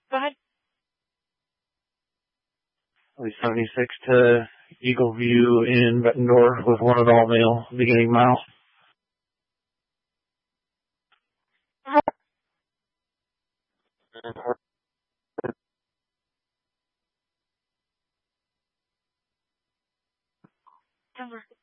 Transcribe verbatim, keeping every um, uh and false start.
Go ahead. seventy-six to Eagle View in Bettendorf with one adult male beginning mile. Denver.